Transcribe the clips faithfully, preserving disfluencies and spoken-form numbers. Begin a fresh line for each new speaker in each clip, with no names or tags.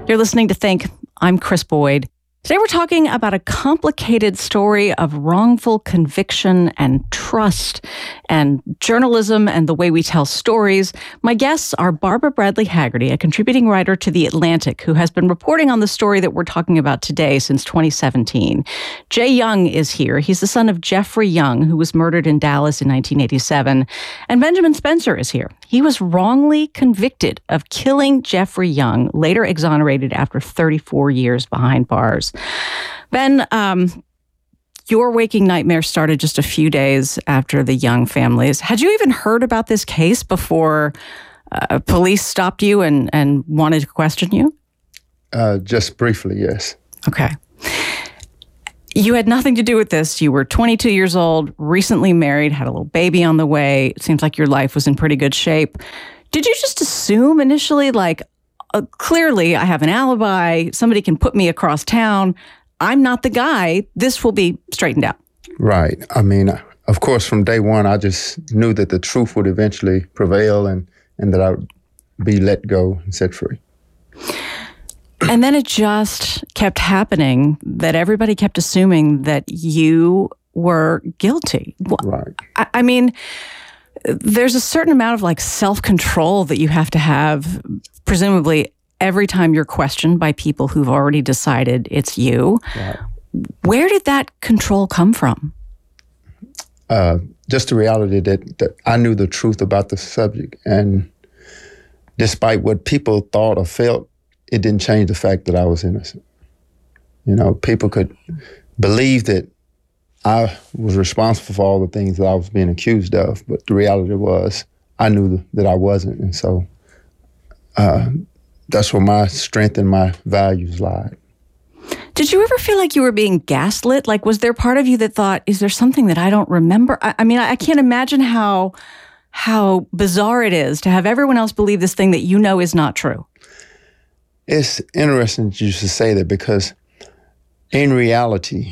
You're listening to Think. I'm Chris Boyd. Today we're talking about a complicated story of wrongful conviction and trust and journalism and the way we tell stories. My guests are Barbara Bradley Haggerty, a contributing writer to The Atlantic, who has been reporting on the story that we're talking about today since twenty seventeen. Jay Young is here. He's the son of Jeffrey Young, who was murdered in Dallas in nineteen eighty-seven. And Benjamin Spencer is here. He was wrongly convicted of killing Jeffrey Young, later exonerated after thirty-four years behind bars. Ben, um, your waking nightmare started just a few days after the Young families. Had you even heard about this case before uh, police stopped you and, and wanted to question you?
Uh, just briefly, yes.
Okay. You had nothing to do with this. You were twenty-two years old, recently married, had a little baby on the way. It seems like your life was in pretty good shape. Did you just assume initially, like, Uh, clearly, I have an alibi. Somebody can put me across town. I'm not the guy. This will be straightened out.
Right. I mean, of course, from day one, I just knew that the truth would eventually prevail and, and that I would be let go and set free.
And then it just kept happening that everybody kept assuming that you were guilty.
Right.
I, I mean, there's a certain amount of like self-control that you have to have, presumably every time you're questioned by people who've already decided it's you.
Right.
Where did that control come from?
Uh, just the reality that, that I knew the truth about the subject. And despite what people thought or felt, it didn't change the fact that I was innocent. You know, people could believe that I was responsible for all the things that I was being accused of, but the reality was I knew that I wasn't. And so uh, that's where my strength and my values lied.
Did you ever feel like you were being gaslit? Like, was there part of you that thought, is there something that I don't remember? I, I mean, I, I can't imagine how how bizarre it is to have everyone else believe this thing that you know is not true.
It's interesting that you should say that, because in reality,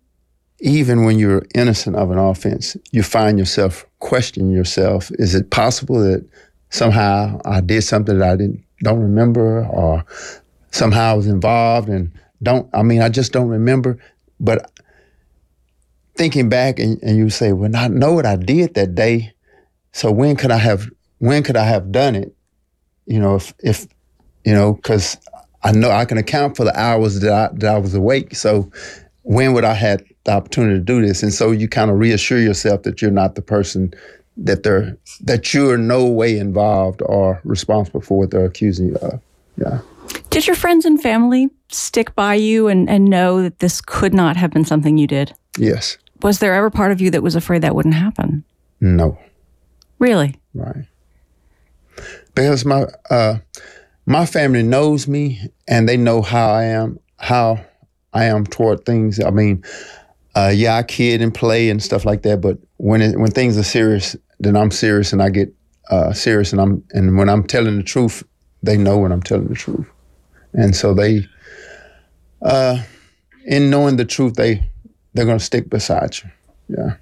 even when you're innocent of an offense, you find yourself questioning yourself. Is it possible that somehow I did something that I didn't don't remember, or somehow I was involved and don't, I mean, I just don't remember. But thinking back, and, and you say, well, I know what I did that day. So when could I have, when could I have done it? You know, if, if you know, because I know I can account for the hours that I, that I was awake. So when would I have the opportunity to do this? And so you kind of reassure yourself that you're not the person, that they're, that you're no way involved or responsible for what they're accusing you of. Yeah.
Did your friends and family stick by you and, and know that this could not have been something you did?
Yes.
Was there ever part of you that was afraid that wouldn't happen?
No.
Really?
Right. Because my uh, my family knows me, and they know how I am, how I am toward things. I mean, uh, yeah, I kid and play and stuff like that, but when it, when things are serious, then I'm serious, and I get uh, serious, and I'm and when I'm telling the truth, they know when I'm telling the truth, and so they, uh, in knowing the truth, they they're gonna stick beside you. Yeah.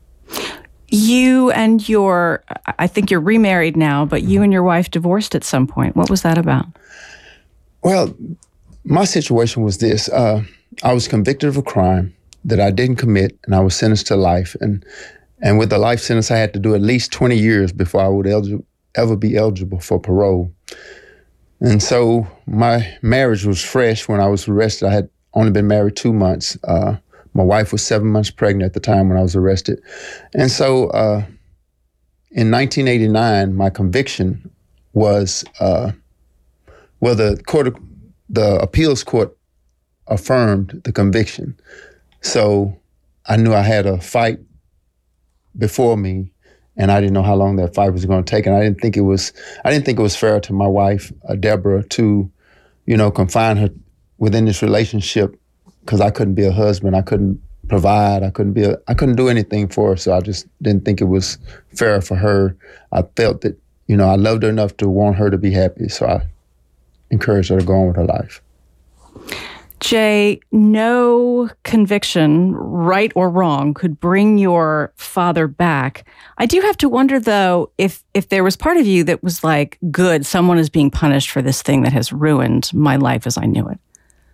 You and your, I think you're remarried now, but you and your wife divorced at some point. What was that about?
Well, my situation was this. Uh, I was convicted of a crime that I didn't commit, and I was sentenced to life. And and with the life sentence, I had to do at least twenty years before I would elig- ever be eligible for parole. And so my marriage was fresh when I was arrested. I had only been married two months. Uh, my wife was seven months pregnant at the time when I was arrested. And so uh, in nineteen eighty-nine, my conviction was, uh, well, the court, of, the appeals court affirmed the conviction. So I knew I had a fight before me, and I didn't know how long that fight was going to take. And I didn't think it was, I didn't think it was fair to my wife, uh, Deborah, to, you know, confine her within this relationship, because I couldn't be a husband, I couldn't provide, I couldn't be, a, I couldn't do anything for her. So I just didn't think it was fair for her. I felt that, you know, I loved her enough to want her to be happy. So I encouraged her to go on with her life.
Jay, no conviction, right or wrong, could bring your father back. I do have to wonder, though, if if there was part of you that was like, good, someone is being punished for this thing that has ruined my life as I knew it.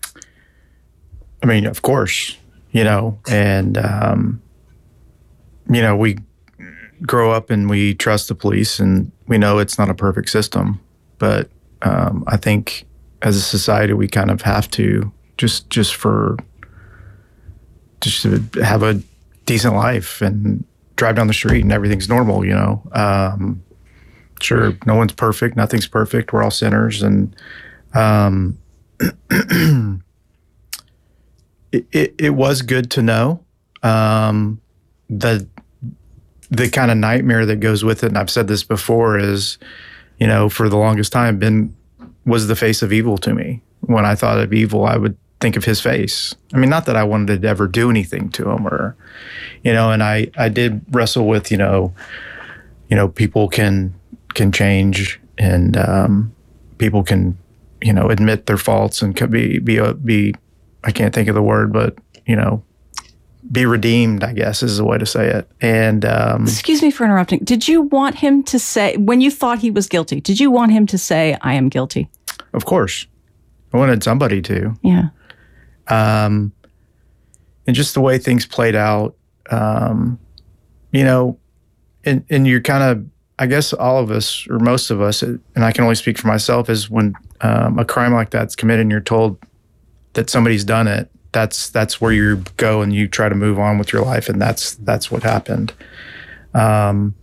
I mean, of course, you know, and, um, you know, we grow up and we trust the police, and we know it's not a perfect system. But um, I think as a society, we kind of have to just just for just to have a decent life and drive down the street and everything's normal, you know. Um, sure, no one's perfect. Nothing's perfect. We're all sinners. And um, it, it, it was good to know um, the the kind of nightmare that goes with it. And I've said this before is, you know, for the longest time, Ben was the face of evil to me. When I thought of evil, I would think of his face. I mean, not that I wanted to ever do anything to him or, you know, and I, I did wrestle with, you know, you know, people can, can change and um, people can, you know, admit their faults and could be, be, be, I can't think of the word, but, you know, be redeemed, I guess is the way to say it. And um,
excuse me for interrupting. Did you want him to say, when you thought he was guilty, did you want him to say, I am guilty?
Of course. I wanted somebody to.
Yeah.
Um, and just the way things played out, um, you know, and, and you're kind of, I guess all of us, or most of us, and I can only speak for myself, is when um, a crime like that's committed and you're told that somebody's done it, that's that's where you go and you try to move on with your life, and that's that's what happened. Um,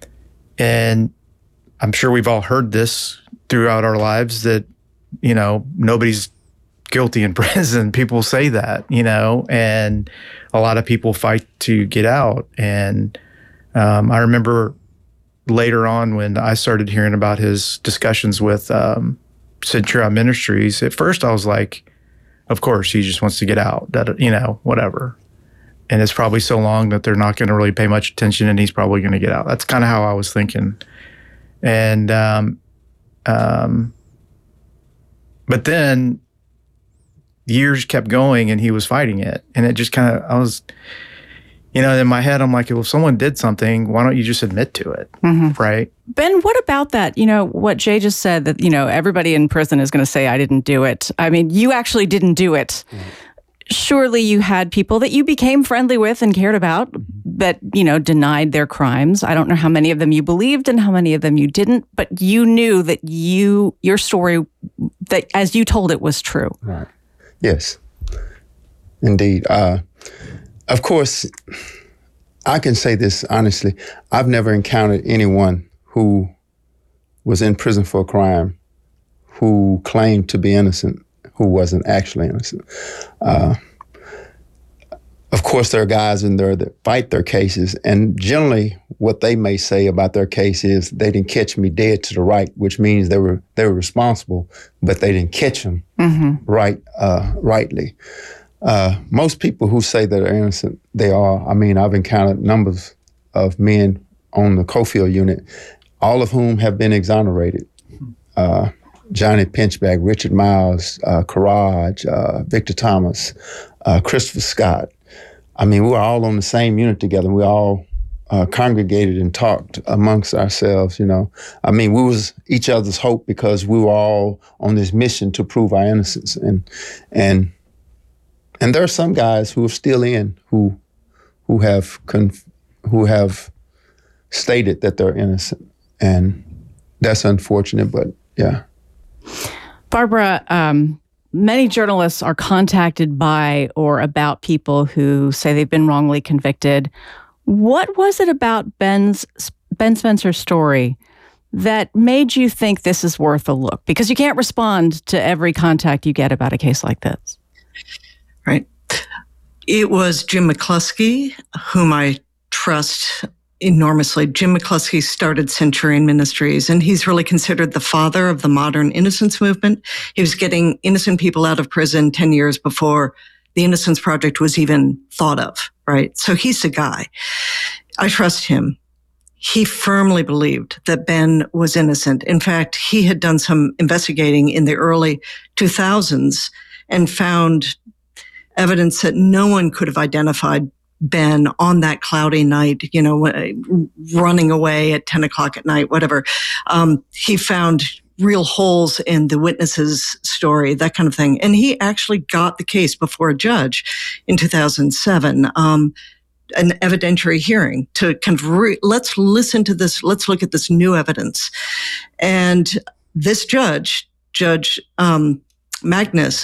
and I'm sure we've all heard this throughout our lives that, you know, nobody's guilty in prison. People say that, you know, and a lot of people fight to get out. And um, I remember later on when I started hearing about his discussions with um, Centurion Ministries, at first I was like, of course, he just wants to get out, that, you know, whatever. And it's probably so long that they're not going to really pay much attention and he's probably going to get out. That's kind of how I was thinking. And, um, um, but then years kept going and he was fighting it. And it just kind of, I was, you know, in my head, I'm like, well, if someone did something, why don't you just admit to it, mm-hmm. right?
Ben, what about that? You know, what Jay just said, that, you know, everybody in prison is going to say, I didn't do it. I mean, you actually didn't do it. Mm. Surely you had people that you became friendly with and cared about that, you know, denied their crimes. I don't know how many of them you believed and how many of them you didn't, but you knew that you, your story, that as you told it, was true.
Right. Yes, indeed. Uh, of course, I can say this honestly. I've never encountered anyone who was in prison for a crime who claimed to be innocent, who wasn't actually innocent. Uh, of course, there are guys in there that fight their cases, and generally what they may say about their case is they didn't catch me dead to the right, which means they were they were responsible, but they didn't catch them mm-hmm. right uh, rightly. Uh, most people who say that are innocent, they are. I mean, I've encountered numbers of men on the Cofield unit, all of whom have been exonerated. Uh, Johnny Pinchback, Richard Miles, uh, Courage, uh, Victor Thomas, uh, Christopher Scott. I mean, we were all on the same unit together. We all uh, congregated and talked amongst ourselves, you know. I mean, we was each other's hope because we were all on this mission to prove our innocence. And and and there are some guys who are still in who who have conf- who have stated that they're innocent, and that's unfortunate. But yeah.
Barbara, um, many journalists are contacted by or about people who say they've been wrongly convicted. What was it about Ben's Ben Spencer's story that made you think this is worth a look? Because you can't respond to every contact you get about a case like this.
Right. It was Jim McCluskey, whom I trust enormously. Jim McCluskey started Centurion Ministries, and he's really considered the father of the modern innocence movement. He was getting innocent people out of prison ten years before the Innocence Project was even thought of, right? So he's the guy. I trust him. He firmly believed that Ben was innocent. In fact, he had done some investigating in the early two thousands, and found evidence that no one could have identified Ben on that cloudy night, you know, running away at ten o'clock at night, whatever. Um, he found real holes in the witness's story, that kind of thing. And he actually got the case before a judge in two thousand seven, um, an evidentiary hearing to kind of, re- let's listen to this, let's look at this new evidence. And this judge, Judge um, Magnus,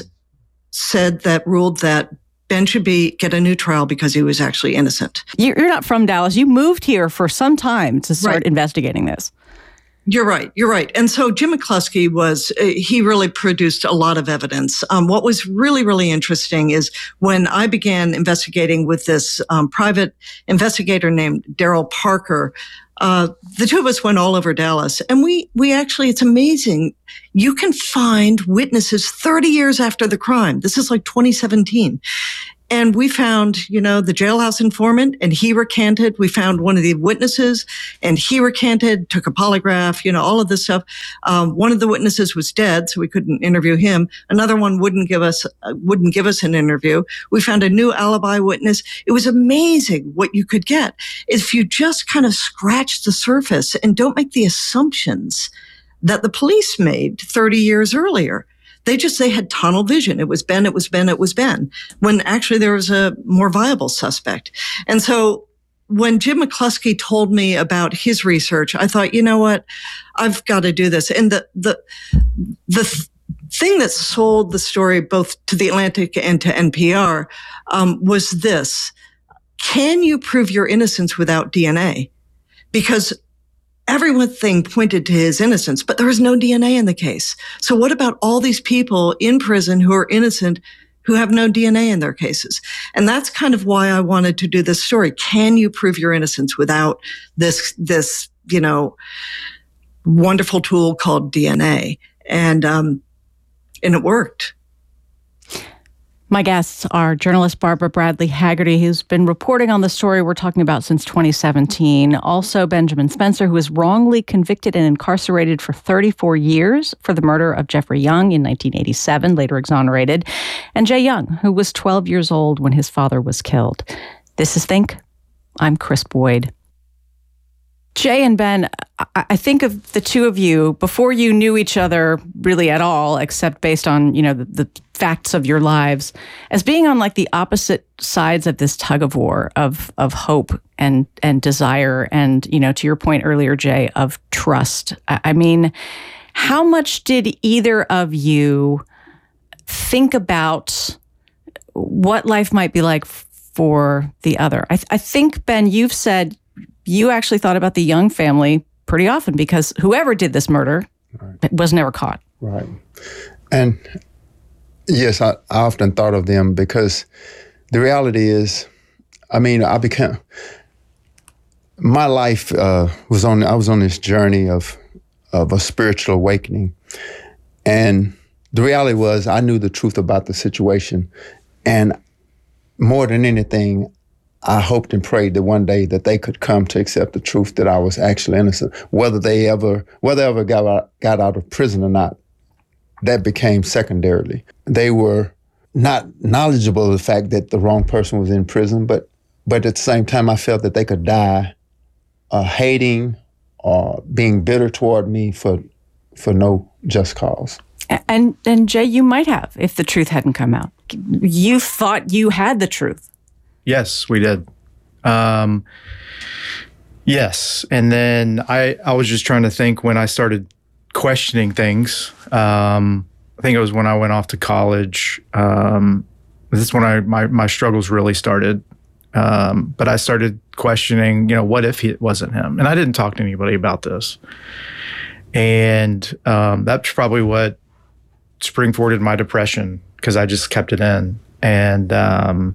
said that, ruled that Ben should be get a new trial because he was actually innocent.
You're not from Dallas. You moved here for some time to start
Right.
investigating this.
You're right. You're right. And so Jim McCluskey was, uh, he really produced a lot of evidence. Um, what was really, really interesting is when I began investigating with this um, private investigator named Daryl Parker, uh, the two of us went all over Dallas, and we, we actually, it's amazing. You can find witnesses thirty years after the crime. This is like twenty seventeen. And we found, you know, the jailhouse informant, and he recanted. We found one of the witnesses, and he recanted, took a polygraph, you know, all of this stuff. Um, one of the witnesses was dead, so we couldn't interview him. Another one wouldn't give us uh, wouldn't give us an interview. We found a new alibi witness. It was amazing what you could get if you just kind of scratch the surface and don't make the assumptions that the police made thirty years earlier. They just, they had tunnel vision. It was Ben, it was Ben, it was Ben, when actually there was a more viable suspect. And so when Jim McCluskey told me about his research, I thought, you know what, I've got to do this. And the, the, the th- thing that sold the story both to the Atlantic and to N P R um, was this: can you prove your innocence without D N A? Because everything pointed to his innocence, but there was no D N A in the case. So what about all these people in prison who are innocent, who have no D N A in their cases? And that's kind of why I wanted to do this story. Can you prove your innocence without this, this, you know, wonderful tool called D N A? And, um, and it worked.
My guests are journalist Barbara Bradley Haggerty, who's been reporting on the story we're talking about since twenty seventeen. Also, Benjamin Spencer, who was wrongly convicted and incarcerated for thirty-four years for the murder of Jeffrey Young in nineteen eighty-seven, later exonerated. And Jay Young, who was twelve years old when his father was killed. This is Think. I'm Kris Boyd. Jay and Ben, I think of the two of you before you knew each other really at all, except based on, you know, the, the facts of your lives, as being on like the opposite sides of this tug of war of of hope and and desire, and, you know, to your point earlier, Jay, of trust. I mean, how much did either of you think about what life might be like for the other? I, th- I think, Ben, you've said you actually thought about the Young family pretty often because whoever did this murder right. was never caught.
Right. And yes, I, I often thought of them because the reality is, I mean, I became, my life uh, was on, I was on this journey of, of a spiritual awakening. And the reality was I knew the truth about the situation. And more than anything, I hoped and prayed that one day that they could come to accept the truth that I was actually innocent. Whether they ever, whether they ever got out, got out of prison or not, that became secondarily. They were not knowledgeable of the fact that the wrong person was in prison, but but at the same time, I felt that they could die uh, hating or being bitter toward me for for no just cause.
And and Jay, you might have if the truth hadn't come out. You thought you had the truth.
Yes, we did. Um, yes. And then I, I was just trying to think when I started questioning things. Um, I think it was when I went off to college. Um, this is when I, my, my struggles really started. Um, but I started questioning, you know, what if it wasn't him? And I didn't talk to anybody about this. And um, that's probably what spring-forwarded my depression, because I just kept it in. And, um,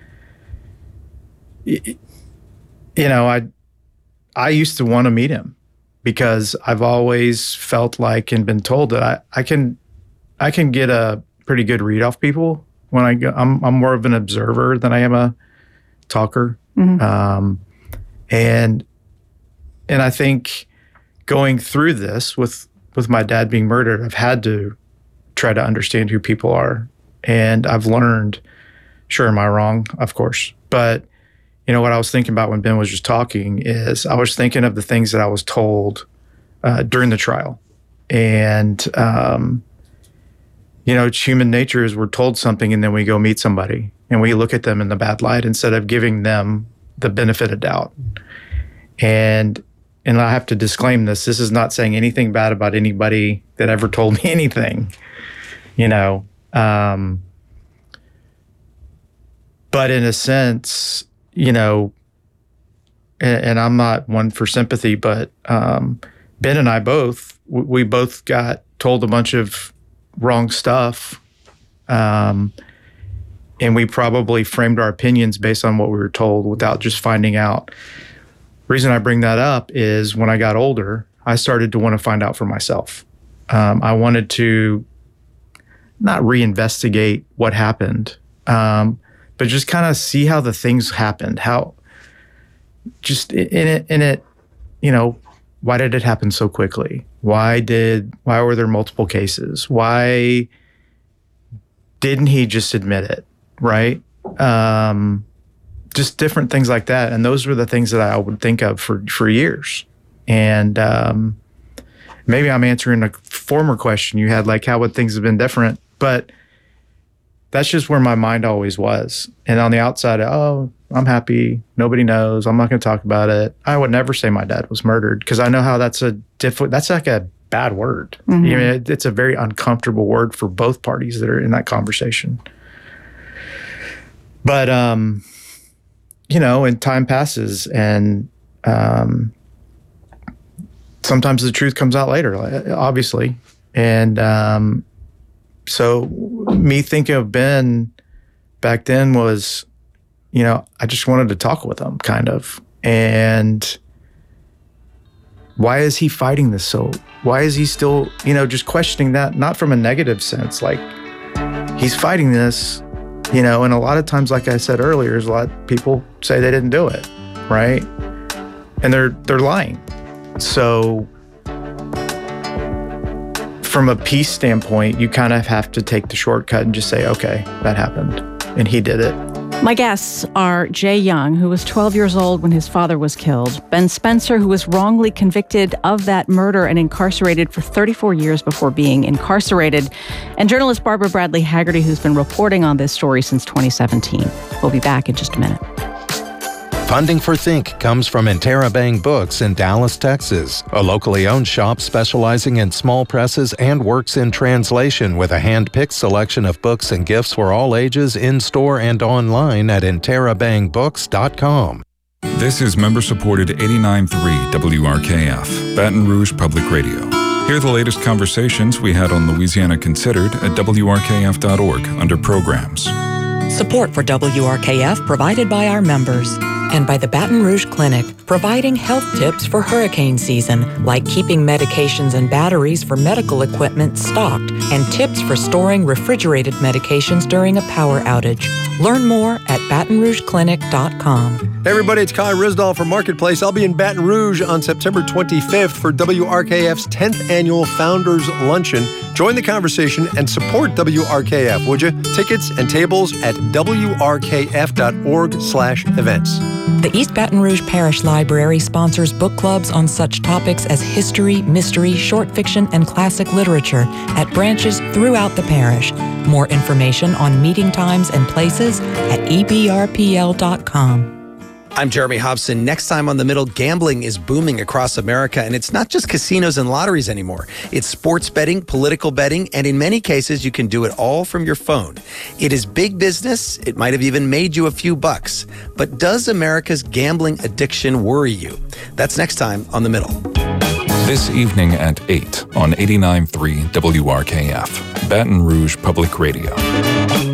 you know, I I used to want to meet him because I've always felt like and been told that I, I can I can get a pretty good read off people when I go. I'm I'm more of an observer than I am a talker, mm-hmm. um, and and I think going through this with with my dad being murdered, I've had to try to understand who people are And I've learned, sure, am I wrong? Of course. But, you know, what I was thinking about when Ben was just talking is I was thinking of the things that I was told uh, during the trial. And, um, you know, it's human nature is we're told something and then we go meet somebody and we look at them in the bad light instead of giving them the benefit of doubt. And and I have to disclaim this. This is not saying anything bad about anybody that ever told me anything, you know. Um, but in a sense, you know, and, and I'm not one for sympathy, but um, Ben and I both, we both got told a bunch of wrong stuff. Um, and we probably framed our opinions based on what we were told without just finding out. Reason I bring that up is when I got older, I started to want to find out for myself. Um, I wanted to not reinvestigate what happened, um, but just kind of see how the things happened. How just in it, in it, you know, why did it happen so quickly? Why did why were there multiple cases? Why didn't he just admit it? Right? Um, just different things like that. And those were the things that I would think of for, for years. And um, maybe I'm answering a former question you had, like, how would things have been different? But that's just where my mind always was. And on the outside, oh, I'm happy. Nobody knows. I'm not going to talk about it. I would never say my dad was murdered because I know how that's a difficult, that's like a bad word. Mm-hmm. You know, it, it's a very uncomfortable word for both parties that are in that conversation. But, um, you know, and time passes and um, sometimes the truth comes out later, obviously. And um, so me thinking of Ben back then was, you know, I just wanted to talk with him kind of. And why is he fighting this so? Why is he still, you know, just questioning that, not from a negative sense, like he's fighting this. You know, and a lot of times, like I said earlier, there's a lot of people say they didn't do it, right? And they're they're lying. So from a peace standpoint, you kind of have to take the shortcut and just say, okay, that happened, and he did it.
My guests are Jay Young, who was twelve years old when his father was killed, Ben Spencer, who was wrongly convicted of that murder and incarcerated for thirty-four years before being incarcerated, and journalist Barbara Bradley Haggerty, who's been reporting on this story since twenty seventeen. We'll be back in just a minute.
Funding for Think comes from Interabang Books in Dallas, Texas, a locally owned shop specializing in small presses and works in translation with a hand-picked selection of books and gifts for all ages in-store and online at interabang books dot com.
This is member-supported eighty-nine point three W R K F, Baton Rouge Public Radio. Hear the latest conversations we had on Louisiana Considered at W R K F dot org under Programs.
Support for W R K F provided by our members and by the Baton Rouge Clinic, providing health tips for hurricane season, like keeping medications and batteries for medical equipment stocked and tips for storing refrigerated medications during a power outage. Learn more at baton rouge clinic dot com.
Hey everybody, it's Kai Risdall from Marketplace. I'll be in Baton Rouge on September twenty-fifth for W R K F's tenth Annual Founders Luncheon. Join the conversation and support W R K F, would you? Tickets and tables at W R K F dot org slash events.
The East Baton Rouge Parish Library sponsors book clubs on such topics as history, mystery, short fiction, and classic literature at branches throughout the parish. More information on meeting times and places at e b r p l dot com.
I'm Jeremy Hobson. Next time on The Middle, gambling is booming across America, and it's not just casinos and lotteries anymore. It's sports betting, political betting, and in many cases, you can do it all from your phone. It is big business. It might have even made you a few bucks. But does America's gambling addiction worry you? That's next time on The Middle.
This evening at eight on eighty-nine point three W R K F, Baton Rouge Public Radio.